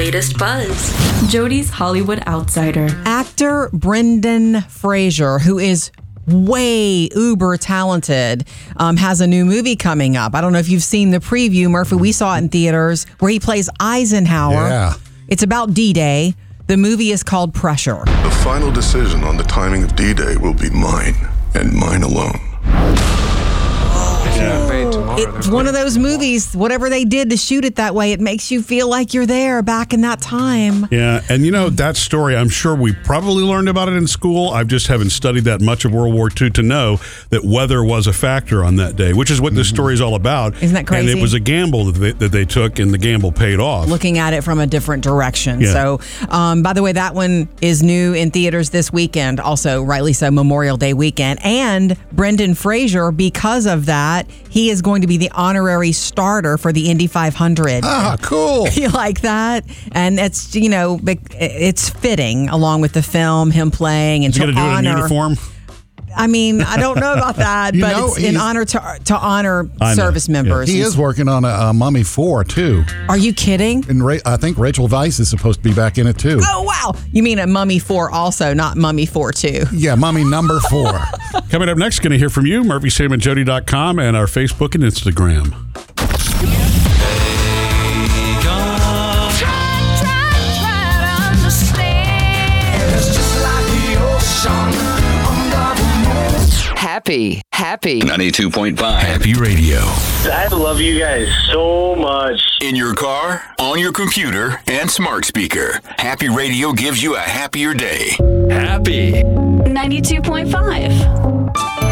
latest buzz. Jody's Hollywood Outsider. Actor Brendan Fraser, who is way uber talented, has a new movie coming up. I don't know if you've seen the preview, Murphy. We saw it in theaters where he plays Eisenhower. Yeah. It's about D-Day. The movie is called Pressure. The final decision on the timing of D-Day will be mine, and mine alone. It's one of those movies, whatever they did to shoot it that way, it makes you feel like you're there back in that time. Yeah, and that story, I'm sure we probably learned about it in school. I just haven't studied that much of World War II to know that weather was a factor on that day, which is what this story is all about. Isn't that crazy? And it was a gamble that they took, and the gamble paid off. Looking at it from a different direction. Yeah. So, by the way, that one is new in theaters this weekend. Also, rightly so, Memorial Day weekend. And Brendan Fraser, because of that, he is going to be the honorary starter for the Indy 500. Ah, cool. You like that? And it's, it's fitting along with the film, him playing, and Is he to going to do it in honor. uniform? I mean, I don't know about that, but it's in honor to honor service members. He is working on a Mummy 4, too. Are you kidding? And I think Rachel Weisz is supposed to be back in it, too. Oh, wow. You mean a Mummy 4 also, not Mummy 4 2. Yeah, Mummy number 4. Coming up next, going to hear from you, MurphySamandJody.com, and our Facebook and Instagram. Happy 92.5 Happy Radio. I love you guys so much. In your car, on your computer, and smart speaker. Happy Radio gives you a happier day. Happy 92.5.